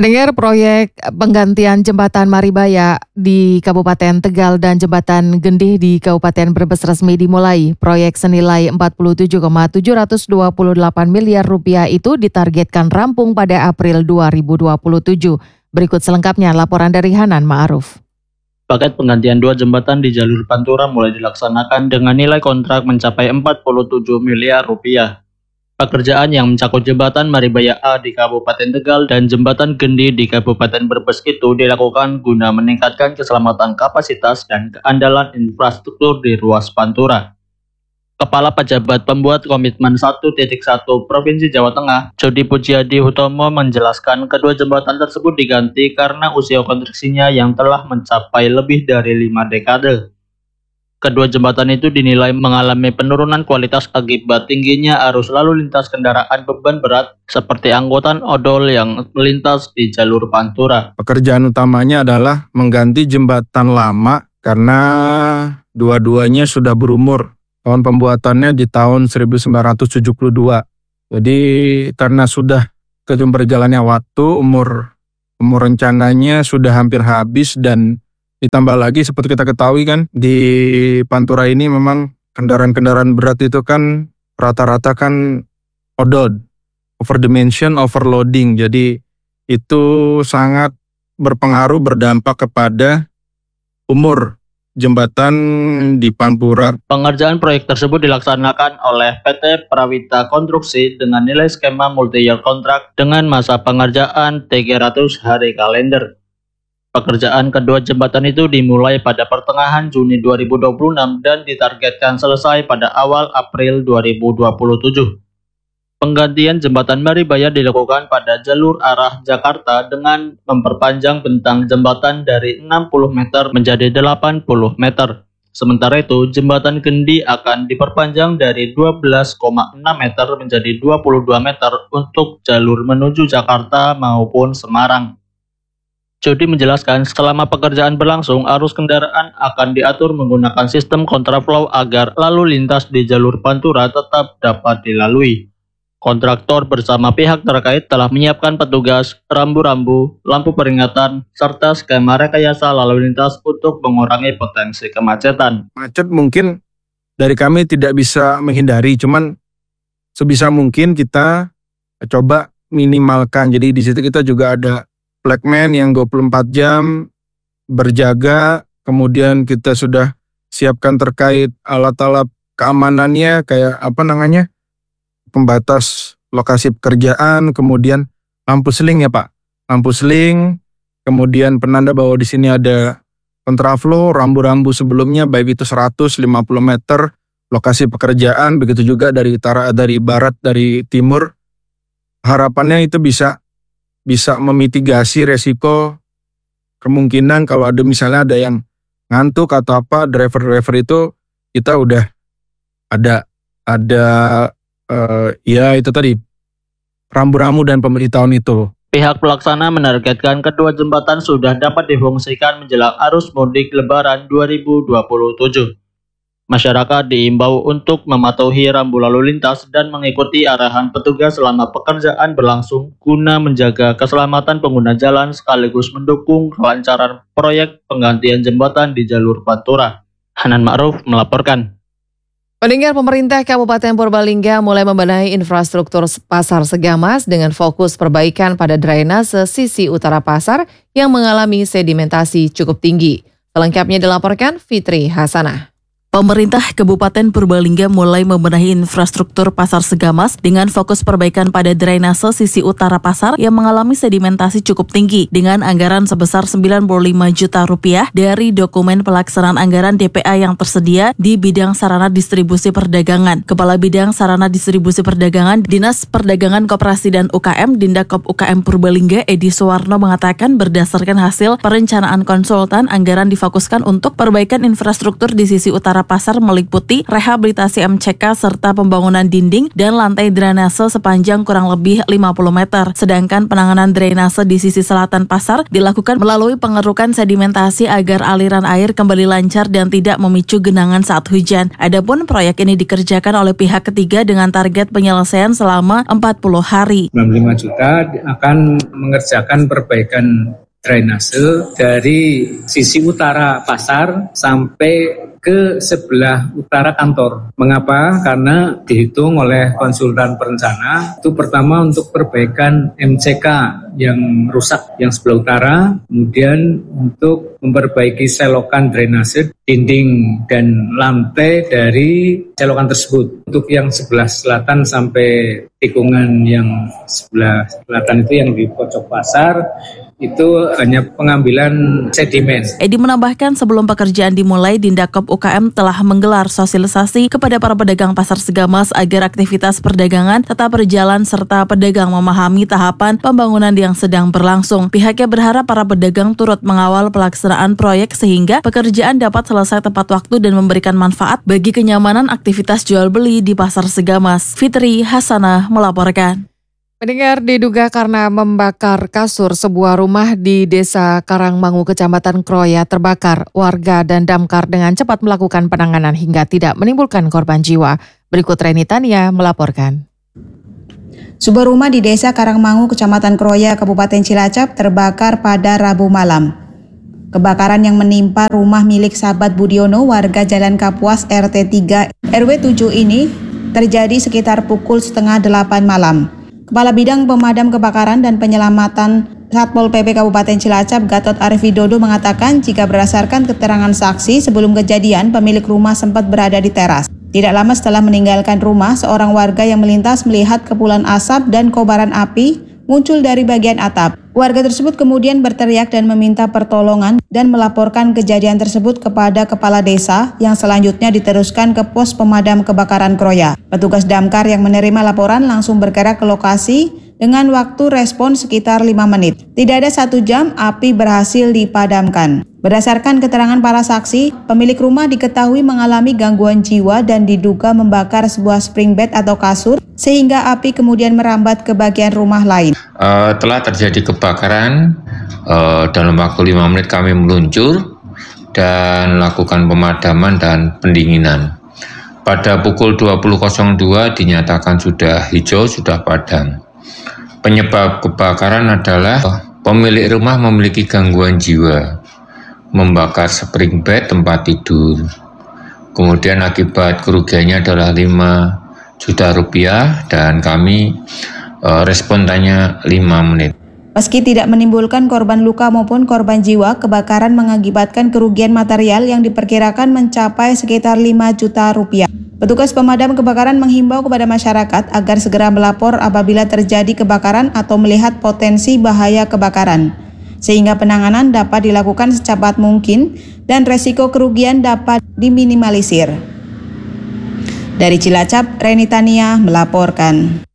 Pendengar, proyek penggantian jembatan Maribaya di Kabupaten Tegal dan jembatan Gendih di Kabupaten Brebes resmi dimulai. Proyek senilai 47,728 miliar rupiah itu ditargetkan rampung pada April 2027. Berikut selengkapnya laporan dari Hanan Ma'aruf. Paket penggantian 2 jembatan di jalur Pantura mulai dilaksanakan dengan nilai kontrak mencapai 47 miliar rupiah. Pekerjaan yang mencakup jembatan Maribaya A di Kabupaten Tegal dan jembatan Gendih di Kabupaten Brebes itu dilakukan guna meningkatkan keselamatan kapasitas dan keandalan infrastruktur di ruas Pantura. Kepala Pejabat Pembuat Komitmen 1.1 Provinsi Jawa Tengah, Jody Pujiadi Hutomo menjelaskan kedua jembatan tersebut diganti karena usia konstruksinya yang telah mencapai lebih dari 5 dekade. Kedua jembatan itu dinilai mengalami penurunan kualitas akibat tingginya arus lalu lintas kendaraan beban berat seperti angkutan odol yang melintas di jalur Pantura. Pekerjaan utamanya adalah mengganti jembatan lama karena dua-duanya sudah berumur. Tahun pembuatannya di tahun 1972. Jadi karena sudah berjalannya waktu, umur rencananya sudah hampir habis dan ditambah lagi seperti kita ketahui kan di Pantura ini memang kendaraan-kendaraan berat itu kan rata-rata kan odol, overdimension, overloading. Jadi itu sangat berpengaruh, berdampak kepada umur jembatan di Pantura. Pengerjaan proyek tersebut dilaksanakan oleh PT Prawita Konstruksi dengan nilai skema multi-year kontrak dengan masa pengerjaan 300 hari kalender. Pekerjaan kedua jembatan itu dimulai pada pertengahan Juni 2026 dan ditargetkan selesai pada awal April 2027. Penggantian jembatan Maribaya dilakukan pada jalur arah Jakarta dengan memperpanjang bentang jembatan dari 60 meter menjadi 80 meter. Sementara itu, jembatan Gendih akan diperpanjang dari 12,6 meter menjadi 22 meter untuk jalur menuju Jakarta maupun Semarang. Jody menjelaskan selama pekerjaan berlangsung, arus kendaraan akan diatur menggunakan sistem kontraflow agar lalu lintas di jalur Pantura tetap dapat dilalui. Kontraktor bersama pihak terkait telah menyiapkan petugas, rambu-rambu, lampu peringatan, serta skema rekayasa lalu lintas untuk mengurangi potensi kemacetan. Macet mungkin dari kami tidak bisa menghindari, cuman sebisa mungkin kita coba minimalkan. Jadi di situ kita juga ada flagman yang 24 jam berjaga, kemudian kita sudah siapkan terkait alat-alat keamanannya kayak pembatas lokasi pekerjaan, kemudian lampu seling ya Pak, lampu seling, kemudian penanda bahwa di sini ada kontraflow, rambu-rambu sebelumnya baik itu 150 meter lokasi pekerjaan, begitu juga dari barat, dari timur. Harapannya itu bisa memitigasi resiko kemungkinan kalau ada misalnya ada yang ngantuk atau apa, driver itu kita udah ada itu tadi rambu-rambu dan pemberitahuan itu. Pihak pelaksana menargetkan kedua jembatan sudah dapat difungsikan menjelang arus mudik Lebaran 2027. Masyarakat diimbau untuk mematuhi rambu lalu lintas dan mengikuti arahan petugas selama pekerjaan berlangsung guna menjaga keselamatan pengguna jalan sekaligus mendukung kelancaran proyek penggantian jembatan di jalur Pantura. Hanan Ma'aruf melaporkan. Pendengar, pemerintah Kabupaten Purbalingga mulai membenahi infrastruktur Pasar Segamas dengan fokus perbaikan pada drainase sisi utara pasar yang mengalami sedimentasi cukup tinggi. Selengkapnya dilaporkan Fitri Hasanah. Pemerintah Kabupaten Purbalingga mulai membenahi infrastruktur Pasar Segamas dengan fokus perbaikan pada drainase sisi utara pasar yang mengalami sedimentasi cukup tinggi dengan anggaran sebesar 95 juta rupiah dari dokumen pelaksanaan anggaran DPA yang tersedia di bidang sarana distribusi perdagangan. Kepala Bidang Sarana Distribusi Perdagangan Dinas Perdagangan Koperasi dan UKM Dindakop UKM Purbalingga Edi Suwarno mengatakan berdasarkan hasil perencanaan konsultan, anggaran difokuskan untuk perbaikan infrastruktur di sisi utara Utara Pasar meliputi rehabilitasi MCK serta pembangunan dinding dan lantai drainase sepanjang kurang lebih 50 meter. Sedangkan penanganan drainase di sisi selatan pasar dilakukan melalui pengerukan sedimentasi agar aliran air kembali lancar dan tidak memicu genangan saat hujan. Adapun proyek ini dikerjakan oleh pihak ketiga dengan target penyelesaian selama 40 hari. 95 juta akan mengerjakan perbaikan drainase dari sisi utara pasar sampai ke sebelah utara kantor. Mengapa? Karena dihitung oleh konsultan perencana itu pertama untuk perbaikan MCK yang rusak yang sebelah utara, kemudian untuk memperbaiki selokan drainase dinding dan lantai dari selokan tersebut. Untuk yang sebelah selatan sampai tikungan yang sebelah selatan itu yang di pojok pasar itu hanya pengambilan sedimen. Edi menambahkan sebelum pekerjaan dimulai, Dindakop UKM telah menggelar sosialisasi kepada para pedagang pasar Segamas agar aktivitas perdagangan tetap berjalan serta pedagang memahami tahapan pembangunan yang sedang berlangsung. Pihaknya berharap para pedagang turut mengawal pelaksanaan proyek sehingga pekerjaan dapat selesai tepat waktu dan memberikan manfaat bagi kenyamanan aktivitas jual beli di pasar Segamas. Fitri Hasanah melaporkan. Pendengar, diduga karena membakar kasur, sebuah rumah di Desa Karangmangu, Kecamatan Kroya terbakar. Warga dan damkar dengan cepat melakukan penanganan hingga tidak menimbulkan korban jiwa. Berikut Reni Tania melaporkan. Sebuah rumah di Desa Karangmangu, Kecamatan Kroya, Kabupaten Cilacap terbakar pada Rabu malam. Kebakaran yang menimpa rumah milik Sahabat Budiono, warga Jalan Kapuas RT 3 RW 7 ini terjadi sekitar pukul 7:30 malam. Kepala Bidang Pemadam Kebakaran dan Penyelamatan Satpol PP Kabupaten Cilacap, Gatot Arif Widodo mengatakan jika berdasarkan keterangan saksi sebelum kejadian, pemilik rumah sempat berada di teras. Tidak lama setelah meninggalkan rumah, seorang warga yang melintas melihat kepulan asap dan kobaran api muncul dari bagian atap. Warga tersebut kemudian berteriak dan meminta pertolongan dan melaporkan kejadian tersebut kepada kepala desa yang selanjutnya diteruskan ke pos pemadam kebakaran Kroya. Petugas damkar yang menerima laporan langsung bergerak ke lokasi dengan waktu respon sekitar 5 menit. Tidak ada 1 jam, api berhasil dipadamkan. Berdasarkan keterangan para saksi, pemilik rumah diketahui mengalami gangguan jiwa dan diduga membakar sebuah spring bed atau kasur sehingga api kemudian merambat ke bagian rumah lain. Telah terjadi kebakaran, dalam waktu 5 menit kami meluncur dan lakukan pemadaman dan pendinginan. Pada pukul 20.02 dinyatakan sudah hijau, sudah padam. Penyebab kebakaran adalah pemilik rumah memiliki gangguan jiwa, membakar spring bed tempat tidur. Kemudian akibat kerugiannya adalah 5 juta rupiah dan kami respon tanya 5 menit. Meski tidak menimbulkan korban luka maupun korban jiwa, kebakaran mengakibatkan kerugian material yang diperkirakan mencapai sekitar 5 juta rupiah. Petugas pemadam kebakaran menghimbau kepada masyarakat agar segera melapor apabila terjadi kebakaran atau melihat potensi bahaya kebakaran, sehingga penanganan dapat dilakukan secepat mungkin dan resiko kerugian dapat diminimalisir. Dari Cilacap, Reni Tania melaporkan.